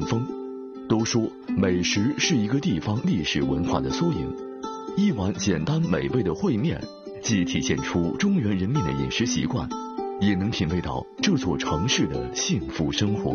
风。都说美食是一个地方历史文化的缩影，一碗简单美味的烩面，既体现出中原人民的饮食习惯，也能品味到这座城市的幸福生活。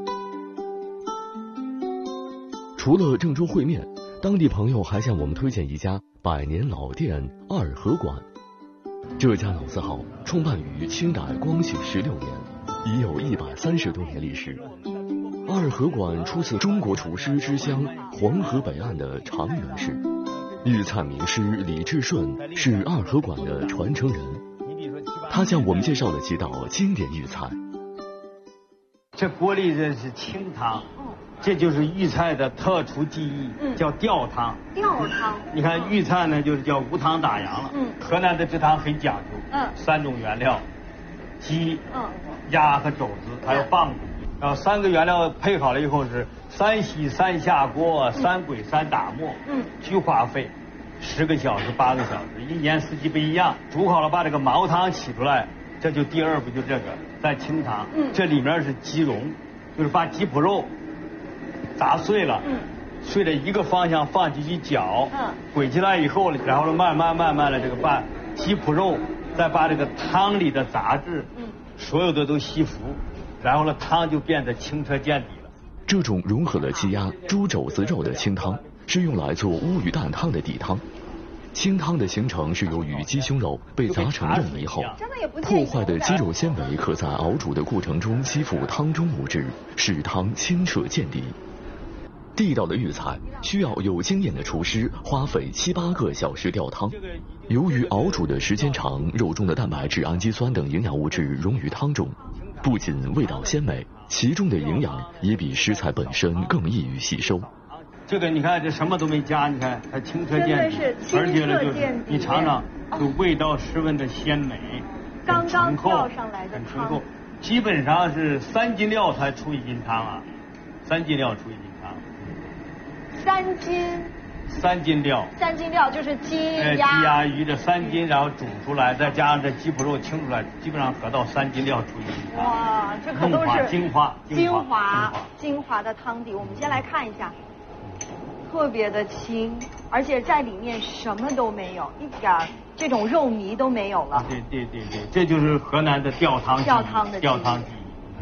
除了郑州烩面，当地朋友还向我们推荐一家百年老店二河馆。这家老字号创办于清代光绪16年，已有130多年历史。二河馆出自中国厨师之乡黄河北岸的长垣市，粤菜名师李志顺是二河馆的传承人。他向我们介绍了几道经典粤菜。 这锅里这是清汤，这就是豫菜的特殊技艺，叫吊汤。 吊汤， 你看豫菜呢，就是叫无汤打羊了。河南的这汤很讲究，3种原料，鸡、鸭和肘子，还有棒骨。然后3个原料配好了以后是3洗3下锅，3滚3打沫，菊花沸10个小时8个小时，一年四季不一样。煮好了把这个毛汤起出来，这就第2步就这个在清汤，这里面是鸡蓉，就是把鸡脯肉砸碎了，顺着一个方向放进去搅，滚起来以后呢，然后慢慢的这个把鸡脯肉再把这个汤里的杂质，所有的都吸附。然后呢，汤就变得清澈见底了。 这种融合了鸡鸭、猪肘子肉的清汤，是用来做乌鱼蛋汤的底汤。清汤的形成是由于鸡胸肉被砸成肉糜后，破坏的鸡肉纤维可在熬煮的过程中吸附汤中物质，使汤清澈见底。地道的粤菜需要有经验的厨师花费7、8个小时吊汤。由于熬煮的时间长，肉中的蛋白质、氨基酸等营养物质溶于汤中，不仅味道鲜美，其中的营养也比食材本身更易于吸收。 这个你看，这什么都没加，你看它清澈见底，而且呢就是你尝尝，就味道十分的鲜美， 刚刚吊上来的很醇厚。基本上是3斤料才出1斤汤啊，3斤料出1斤汤。3斤料就是鸡鸭鱼的3斤，然后煮出来，再加上这鸡脯肉清出来，基本上合到3斤料出1斤汤。 哇，这可都是精华的汤底。我们先来看一下，特别的清，而且在里面什么都没有，一点这种肉糜都没有了。 对，这就是河南的吊汤技艺。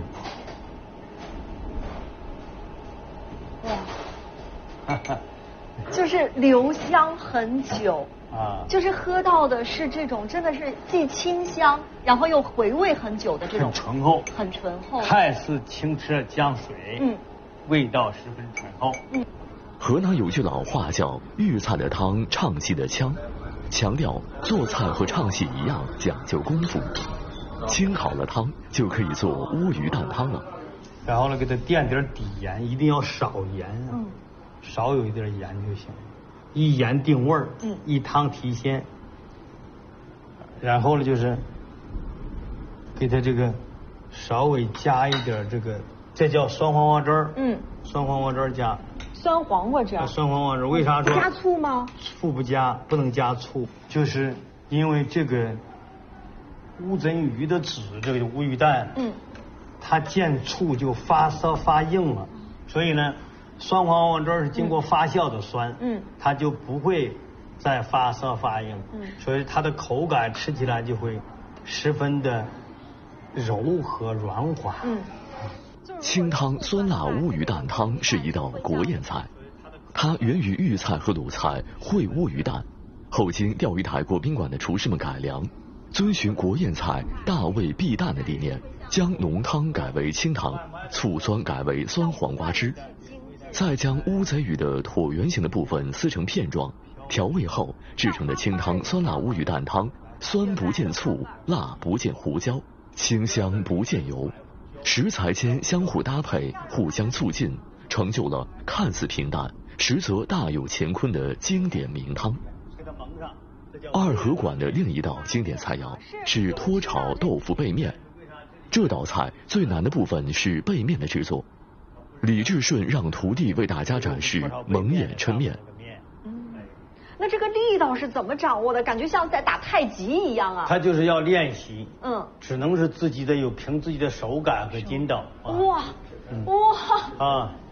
哇，就是留香很久啊，就是喝到的是这种真的是既清香，然后又回味很久的这种很醇厚， 看似清澈江水，味道十分醇厚。 河南有句老话叫粤菜的汤唱戏的腔，强调做菜和唱戏一样讲究功夫。清好了汤就可以做乌鱼蛋汤了。 然后呢，给它垫点底盐，一定要少盐少有一点盐就行，一盐定味儿，一汤提鲜。然后呢，就是给它这个稍微加一点这个，这叫酸黄瓜汁儿，酸黄瓜汁儿加。 酸黄瓜汁儿， 为啥说加醋吗？ 醋不加，不能加醋，就是因为这个乌贼鱼的籽，这个乌鱼蛋，它见醋就发涩发硬了，所以呢，酸黄瓜汁儿是经过发酵的酸，它就不会再发涩发硬，所以它的口感吃起来就会十分的柔和软滑。 清汤酸辣乌鱼蛋汤是一道国宴菜，它源于豫菜和鲁菜烩乌鱼蛋，后经钓鱼台国宾馆的厨师们改良，遵循国宴菜大味必淡的理念，将浓汤改为清汤，醋酸改为酸黄瓜汁，再将乌贼鱼的椭圆形的部分撕成片状，调味后制成的清汤酸辣乌鱼蛋汤，酸不见醋，辣不见胡椒，清香不见油，食材间相互搭配，互相促进，成就了看似平淡，实则大有乾坤的经典名汤。二河馆的另一道经典菜肴是脱炒豆腐背面，这道菜最难的部分是背面的制作。李志顺让徒弟为大家展示蒙眼抻面。 那这个力道是怎么掌握的？感觉像在打太极一样啊！ 他就是要练习，只能是自己的凭自己的手感和筋道。 哇，